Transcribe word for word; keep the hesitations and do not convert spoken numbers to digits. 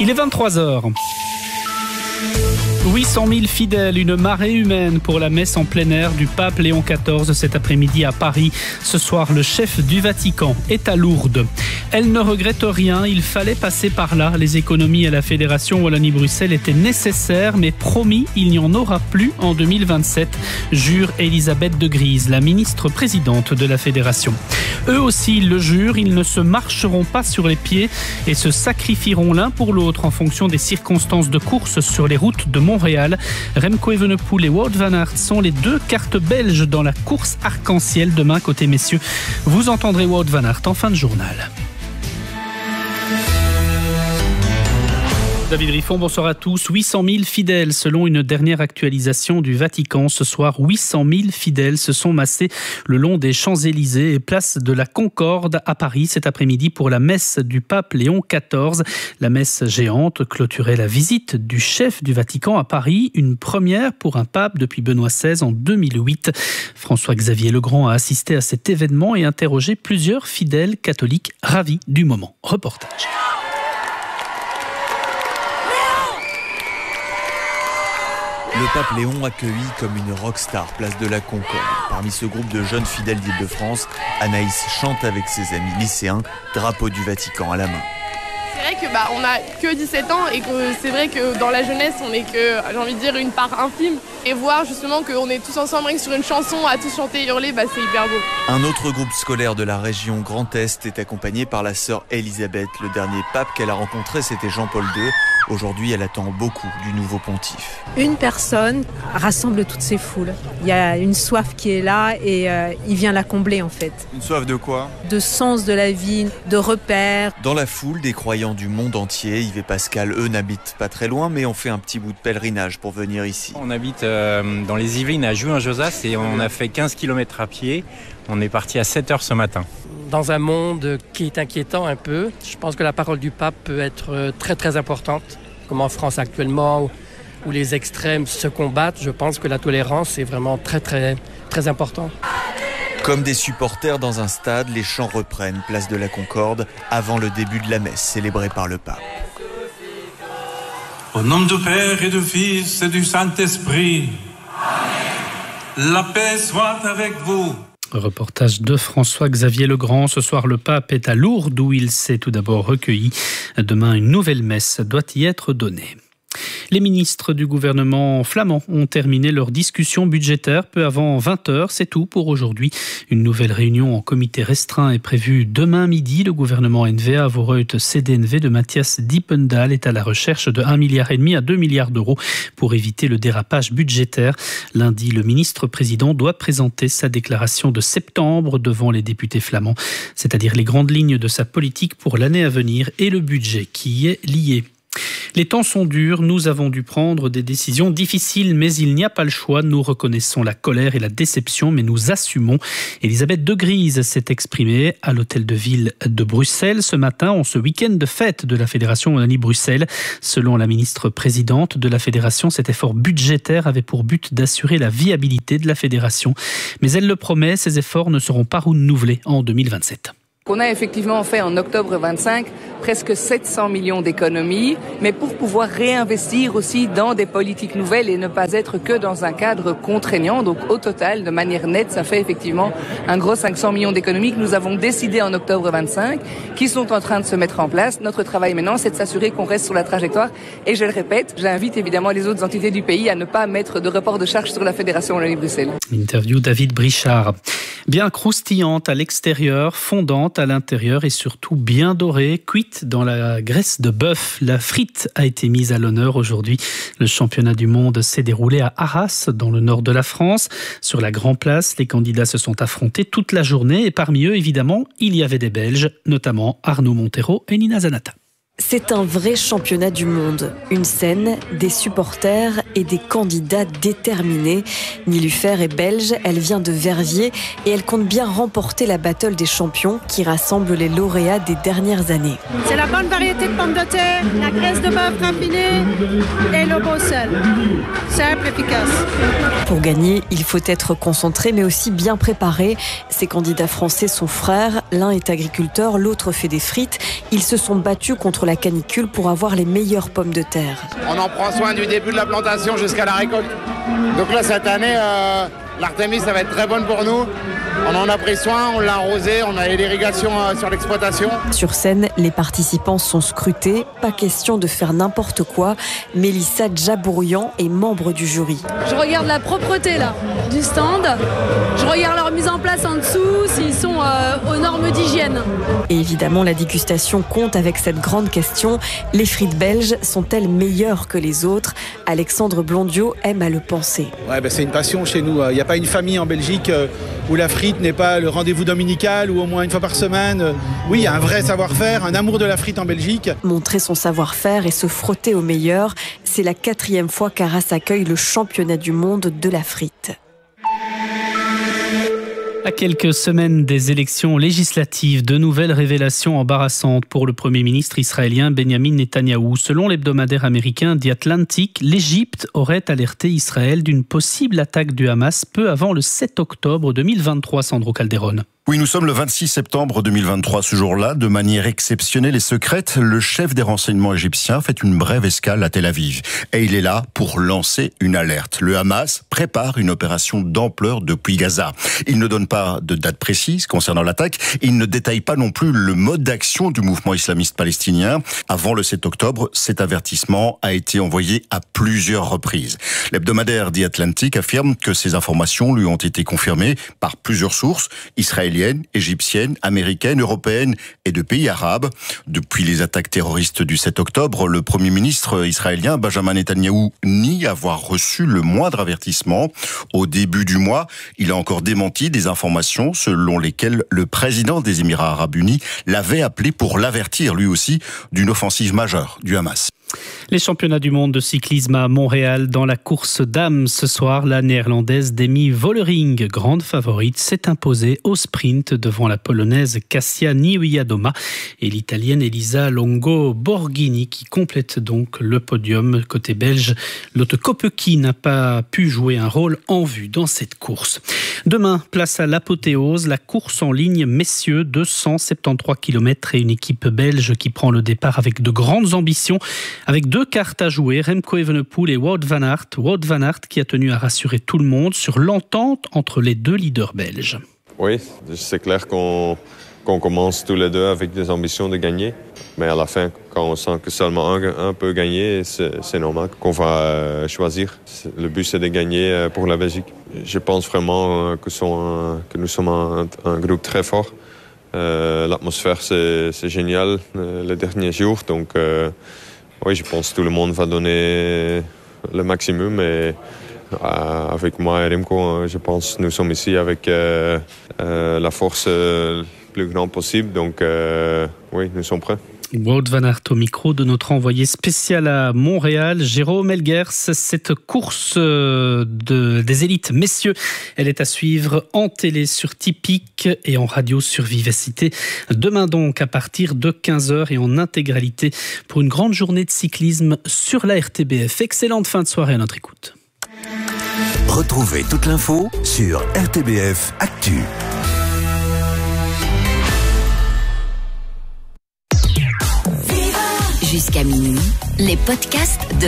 Il est vingt-trois heures. huit cent mille fidèles, une marée humaine pour la messe en plein air du pape Léon quatorze cet après-midi à Paris. Ce soir, le chef du Vatican est à Lourdes. Elle ne regrette rien, il fallait passer par là. Les économies à la Fédération Wallonie-Bruxelles étaient nécessaires, mais promis, il n'y en aura plus en deux mille vingt-sept, jure Elisabeth de Gries, la ministre-présidente de la Fédération. Eux aussi, ils le jurent, ils ne se marcheront pas sur les pieds et se sacrifieront l'un pour l'autre en fonction des circonstances de course sur les routes de Montréal. Remco Evenepoel et Wout van Aert sont les deux cartes belges dans la course arc-en-ciel demain côté messieurs. Vous entendrez Wout van Aert en fin de journal. David Riffon, bonsoir à tous. huit cent mille fidèles selon une dernière actualisation du Vatican. Ce soir, huit cent mille fidèles se sont massés le long des Champs-Élysées et place de la Concorde à Paris cet après-midi pour la messe du pape Léon quatorze. La messe géante clôturait la visite du chef du Vatican à Paris, une première pour un pape depuis Benoît seize en deux mille huit. François-Xavier Legrand a assisté à cet événement et interrogé plusieurs fidèles catholiques ravis du moment. Reportage. Le pape Léon accueilli comme une rockstar, place de la Concorde. Parmi ce groupe de jeunes fidèles d'Île-de-France, Anaïs chante avec ses amis lycéens, drapeau du Vatican à la main. C'est vrai que bah, on n'a que dix-sept ans et que c'est vrai que dans la jeunesse, on n'est que, j'ai envie de dire, une part infime. Et voir justement qu'on est tous ensemble rien que sur une chanson, à tous chanter et hurler, bah, c'est hyper beau. Un autre groupe scolaire de la région Grand Est est accompagné par la sœur Elisabeth. Le dernier pape qu'elle a rencontré, c'était Jean-Paul deux. Aujourd'hui, elle attend beaucoup du nouveau pontife. Une personne rassemble toutes ces foules. Il y a une soif qui est là et euh, il vient la combler en fait. Une soif de quoi ? De sens de la vie, de repères. Dans la foule, des croyants du monde entier. Yves et Pascal, eux, n'habitent pas très loin, mais ont fait un petit bout de pèlerinage pour venir ici. On habite euh, dans les Yvelines à Juin-Josas et on a fait quinze kilomètres à pied. On est parti à sept heures ce matin. Dans un monde qui est inquiétant un peu, je pense que la parole du pape peut être très très importante. Comme en France actuellement, où les extrêmes se combattent, je pense que la tolérance est vraiment très très très important. Comme des supporters dans un stade, les chants reprennent place de la Concorde avant le début de la messe célébrée par le pape. Au nom du Père et du Fils et du Saint-Esprit, Amen. La paix soit avec vous. Reportage de François-Xavier Legrand. Ce soir, le pape est à Lourdes où il s'est tout d'abord recueilli. Demain, une nouvelle messe doit y être donnée. Les ministres du gouvernement flamand ont terminé leur discussion budgétaire peu avant vingt heures. C'est tout pour aujourd'hui. Une nouvelle réunion en comité restreint est prévue demain midi. Le gouvernement N V A Vooruit C D N V de Matthias Diependahl est à la recherche de un virgule cinq milliard à deux milliards d'euros pour éviter le dérapage budgétaire. Lundi, le ministre-président doit présenter sa déclaration de septembre devant les députés flamands, c'est-à-dire les grandes lignes de sa politique pour l'année à venir et le budget qui y est lié. Les temps sont durs, nous avons dû prendre des décisions difficiles, mais il n'y a pas le choix. Nous reconnaissons la colère et la déception, mais nous assumons. Elisabeth de Gries s'est exprimée à l'hôtel de ville de Bruxelles ce matin, en ce week-end de fête de la Fédération Wallonie-Bruxelles. Selon la ministre-présidente de la Fédération, cet effort budgétaire avait pour but d'assurer la viabilité de la Fédération. Mais elle le promet, ces efforts ne seront pas renouvelés en deux mille vingt-sept. On a effectivement fait en octobre vingt-cinq presque sept cents millions d'économies, mais pour pouvoir réinvestir aussi dans des politiques nouvelles et ne pas être que dans un cadre contraignant. Donc au total, de manière nette, ça fait effectivement un gros cinq cents millions d'économies que nous avons décidé en octobre vingt-cinq, qui sont en train de se mettre en place. Notre travail maintenant, c'est de s'assurer qu'on reste sur la trajectoire. Et je le répète, j'invite évidemment les autres entités du pays à ne pas mettre de report de charges sur la Fédération Wallonie-Bruxelles. Interview David Brichard. Bien croustillante à l'extérieur, fondante à l'intérieur et surtout bien dorée, cuite dans la graisse de bœuf. La frite a été mise à l'honneur aujourd'hui. Le championnat du monde s'est déroulé à Arras, dans le nord de la France. Sur la Grand Place, les candidats se sont affrontés toute la journée et parmi eux, évidemment, il y avait des Belges, notamment Arnaud Montero et Nina Zanata. C'est un vrai championnat du monde. Une scène, des supporters et des candidats déterminés. Nilufer est belge, elle vient de Verviers et elle compte bien remporter la battle des champions qui rassemble les lauréats des dernières années. C'est la bonne variété de pommes de terre, la graisse de bœuf raffinée et le beau sel. Simple, efficace. Pour gagner, il faut être concentré mais aussi bien préparé. Ces candidats français sont frères. L'un est agriculteur, l'autre fait des frites. Ils se sont battus contre la canicule pour avoir les meilleures pommes de terre. On en prend soin du début de la plantation jusqu'à la récolte. Donc là, cette année, euh, l'Artémis, ça va être très bonne pour nous. On en a pris soin, on l'a arrosé, on a l'irrigation euh, sur l'exploitation. Sur scène, les participants sont scrutés. Pas question de faire n'importe quoi. Mélissa Djabourian est membre du jury. Je regarde la propreté là, du stand. Je regarde leur mise en place en dessous, s'ils sont euh, aux normes d'hygiène. Et évidemment, la dégustation compte avec cette grande question. Les frites belges sont-elles meilleures que les autres? Alexandre Blondiot aime à le penser. Ouais, ben c'est une passion chez nous. Il n'y a pas une famille en Belgique où la frite n'est pas le rendez-vous dominical ou au moins une fois par semaine. Oui, il y a un vrai savoir-faire, un amour de la frite en Belgique. Montrer son savoir-faire et se frotter au meilleur, c'est la quatrième fois qu'Arras accueille le championnat du monde de la frite. À quelques semaines des élections législatives, de nouvelles révélations embarrassantes pour le Premier ministre israélien Benjamin Netanyahou. Selon l'hebdomadaire américain The Atlantic, l'Égypte aurait alerté Israël d'une possible attaque du Hamas peu avant le sept octobre deux mille vingt-trois, Sandro Calderone. Oui, nous sommes le vingt-six septembre deux mille vingt-trois. Ce jour-là, de manière exceptionnelle et secrète, le chef des renseignements égyptiens fait une brève escale à Tel Aviv. Et il est là pour lancer une alerte. Le Hamas prépare une opération d'ampleur depuis Gaza. Il ne donne pas de date précise concernant l'attaque. Il ne détaille pas non plus le mode d'action du mouvement islamiste palestinien. Avant le sept octobre, cet avertissement a été envoyé à plusieurs reprises. L'hebdomadaire The Atlantic affirme que ces informations lui ont été confirmées par plusieurs sources israéliennes, égyptiennes, américaines, européennes et de pays arabes. Depuis les attaques terroristes du sept octobre, le Premier ministre israélien Benjamin Netanyahou nie avoir reçu le moindre avertissement. Au début du mois, il a encore démenti des informations selon lesquelles le président des Émirats arabes unis l'avait appelé pour l'avertir lui aussi d'une offensive majeure du Hamas. Les championnats du monde de cyclisme à Montréal dans la course dames. Ce soir, la néerlandaise Demi Vollering, grande favorite, s'est imposée au sprint devant la polonaise Kasia Niewiadoma et l'italienne Elisa Longo Borghini qui complète donc le podium. Côté belge, Lotte Kopecky n'a pas pu jouer un rôle en vue dans cette course. Demain, place à l'apothéose, la course en ligne messieurs, deux cent soixante-treize kilomètres et une équipe belge qui prend le départ avec de grandes ambitions. Avec deux cartes à jouer, Remco Evenepoel et Wout van Aert. Wout van Aert qui a tenu à rassurer tout le monde sur l'entente entre les deux leaders belges. Oui, c'est clair qu'on, qu'on commence tous les deux avec des ambitions de gagner. Mais à la fin, quand on sent que seulement un, un peut gagner, c'est, c'est normal qu'on va choisir. Le but, c'est de gagner pour la Belgique. Je pense vraiment que, sont, que nous sommes un, un groupe très fort. Euh, l'atmosphère, c'est, c'est génial euh, les derniers jours. Donc, euh, oui, je pense que tout le monde va donner le maximum. Et euh, avec moi et Remco, je pense que nous sommes ici avec euh, euh, la force euh, plus grande possible. Donc, euh, oui, nous sommes prêts. Wout van Aert au micro de notre envoyé spécial à Montréal, Jérôme Elgers. Cette course de, des élites messieurs, elle est à suivre en télé sur Tipeee et en radio sur Vivacité. Demain donc à partir de quinze heures et en intégralité pour une grande journée de cyclisme sur la R T B F. Excellente fin de soirée à notre écoute. Retrouvez toute l'info sur R T B F Actu. Jusqu'à minuit, les podcasts de